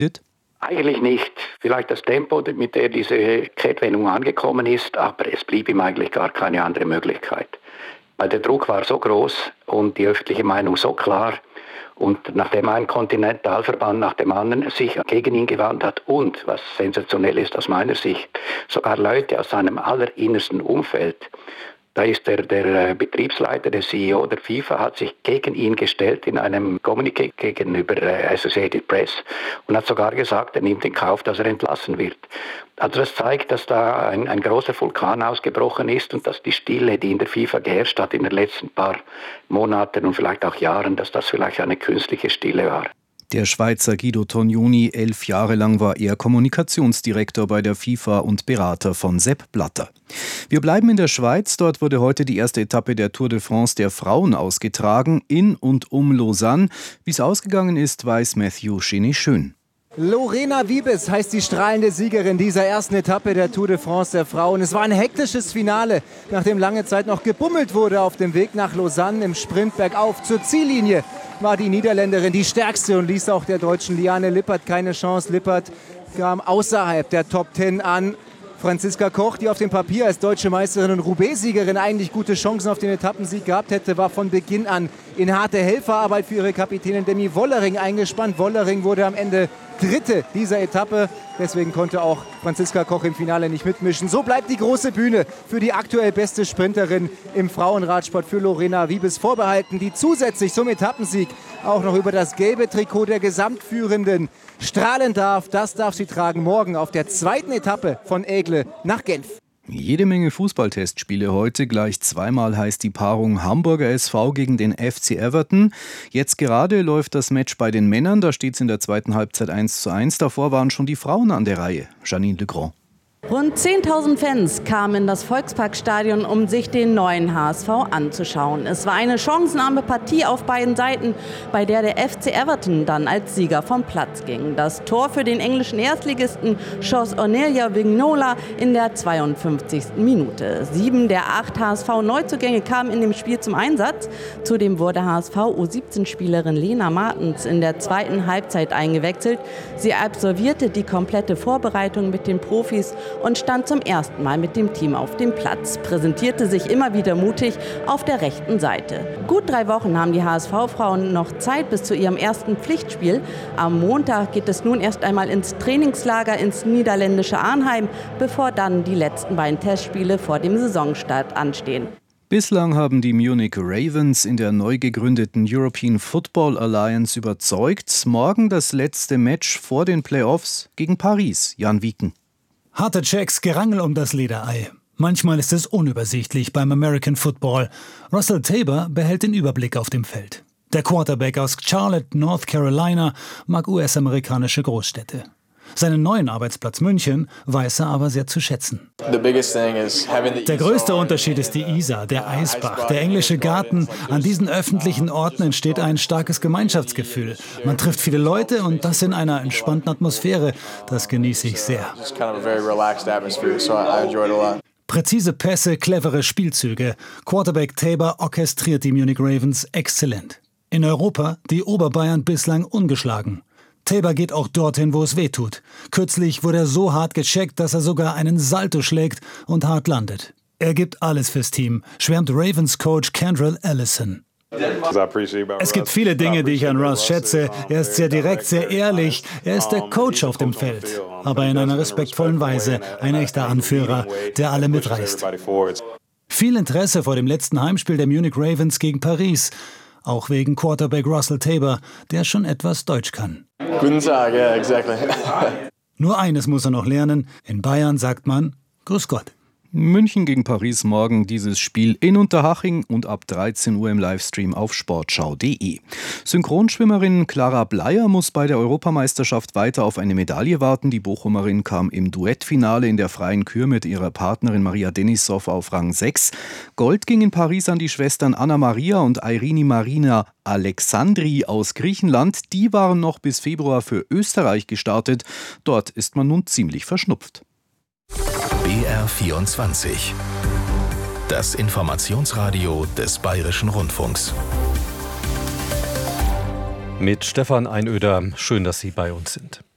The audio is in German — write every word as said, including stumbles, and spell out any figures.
Eigentlich nicht. Vielleicht das Tempo, mit dem diese Kehrtwendung angekommen ist, aber es blieb ihm eigentlich gar keine andere Möglichkeit. Weil der Druck war so groß und die öffentliche Meinung so klar. Und nachdem ein Kontinentalverband nach dem anderen sich gegen ihn gewandt hat und, was sensationell ist aus meiner Sicht, sogar Leute aus seinem allerinnersten Umfeld, da ist der, der Betriebsleiter, der C E O der FIFA, hat sich gegen ihn gestellt in einem Kommuniqué gegenüber Associated Press und hat sogar gesagt, er nimmt in Kauf, dass er entlassen wird. Also das zeigt, dass da ein, ein großer Vulkan ausgebrochen ist und dass die Stille, die in der FIFA geherrscht hat in den letzten paar Monaten und vielleicht auch Jahren, dass das vielleicht eine künstliche Stille war. Der Schweizer Guido Tognoni, elf Jahre lang war er Kommunikationsdirektor bei der FIFA und Berater von Sepp Blatter. Wir bleiben in der Schweiz. Dort wurde heute die erste Etappe der Tour de France der Frauen ausgetragen, in und um Lausanne. Wie es ausgegangen ist, weiß Matthew Cheney-Schön. Lorena Wiebes heißt die strahlende Siegerin dieser ersten Etappe der Tour de France der Frauen. Es war ein hektisches Finale, nachdem lange Zeit noch gebummelt wurde auf dem Weg nach Lausanne im Sprint bergauf zur Ziellinie. War die Niederländerin die stärkste und ließ auch der deutschen Liane Lippert keine Chance. Lippert kam außerhalb der Top Ten an. Franziska Koch, die auf dem Papier als deutsche Meisterin und Roubaix-Siegerin eigentlich gute Chancen auf den Etappensieg gehabt hätte, war von Beginn an in harte Helferarbeit für ihre Kapitänin Demi Wollering eingespannt. Wollering wurde am Ende Dritte dieser Etappe. Deswegen konnte auch Franziska Koch im Finale nicht mitmischen. So bleibt die große Bühne für die aktuell beste Sprinterin im Frauenradsport für Lorena Wiebes vorbehalten, die zusätzlich zum Etappensieg auch noch über das gelbe Trikot der Gesamtführenden strahlen darf. Das darf sie tragen morgen auf der zweiten Etappe von Aigle nach Genf. Jede Menge Fußballtestspiele heute. Gleich zweimal heißt die Paarung Hamburger S V gegen den F C Everton. Jetzt gerade läuft das Match bei den Männern. Da steht es in der zweiten Halbzeit eins zu eins. Davor waren schon die Frauen an der Reihe. Janine Legrand. Rund zehntausend Fans kamen in das Volksparkstadion, um sich den neuen H S V anzuschauen. Es war eine chancenarme Partie auf beiden Seiten, bei der der F C Everton dann als Sieger vom Platz ging. Das Tor für den englischen Erstligisten schoss Ornelia Vignola in der zweiundfünfzigsten Minute. Sieben der acht H S V-Neuzugänge kamen in dem Spiel zum Einsatz. Zudem wurde H S V U siebzehn-Spielerin Lena Martens in der zweiten Halbzeit eingewechselt. Sie absolvierte die komplette Vorbereitung mit den Profis und stand zum ersten Mal mit dem Team auf dem Platz, präsentierte sich immer wieder mutig auf der rechten Seite. Gut drei Wochen haben die H S V-Frauen noch Zeit bis zu ihrem ersten Pflichtspiel. Am Montag geht es nun erst einmal ins Trainingslager ins niederländische Arnheim, bevor dann die letzten beiden Testspiele vor dem Saisonstart anstehen. Bislang haben die Munich Ravens in der neu gegründeten European Football Alliance überzeugt. Morgen das letzte Match vor den Playoffs gegen Paris. Jan Wieken. Harte Checks, Gerangel um das Lederei. Manchmal ist es unübersichtlich beim American Football. Russell Tabor behält den Überblick auf dem Feld. Der Quarterback aus Charlotte, North Carolina, mag U S-amerikanische Großstädte. Seinen neuen Arbeitsplatz München weiß er aber sehr zu schätzen. Der größte Unterschied ist die Isar, der Eisbach, der englische Garten. An diesen öffentlichen Orten entsteht ein starkes Gemeinschaftsgefühl. Man trifft viele Leute und das in einer entspannten Atmosphäre. Das genieße ich sehr. Präzise Pässe, clevere Spielzüge. Quarterback Tabor orchestriert die Munich Ravens exzellent. In Europa die Oberbayern bislang ungeschlagen. Tabor geht auch dorthin, wo es weh tut. Kürzlich wurde er so hart gecheckt, dass er sogar einen Salto schlägt und hart landet. Er gibt alles fürs Team, schwärmt Ravens-Coach Kendrell Ellison. Es gibt viele Dinge, die ich an Russ schätze. Er ist sehr direkt, sehr ehrlich. Er ist der Coach auf dem Feld, aber in einer respektvollen Weise. Ein echter Anführer, der alle mitreißt. Viel Interesse vor dem letzten Heimspiel der Munich Ravens gegen Paris. Auch wegen Quarterback Russell Tabor, der schon etwas Deutsch kann. Guten Tag, ja, exactly. Nur eines muss er noch lernen. In Bayern sagt man Grüß Gott. München gegen Paris morgen dieses Spiel in Unterhaching und ab dreizehn Uhr im Livestream auf sportschau punkt de. Synchronschwimmerin Clara Bleier muss bei der Europameisterschaft weiter auf eine Medaille warten. Die Bochumerin kam im Duettfinale in der freien Kür mit ihrer Partnerin Maria Denisov auf Rang sechs. Gold ging in Paris an die Schwestern Anna Maria und Irini Marina Alexandri aus Griechenland. Die waren noch bis Februar für Österreich gestartet. Dort ist man nun ziemlich verschnupft. B R vierundzwanzig. Das Informationsradio des Bayerischen Rundfunks. Mit Stefan Einöder. Schön, dass Sie bei uns sind.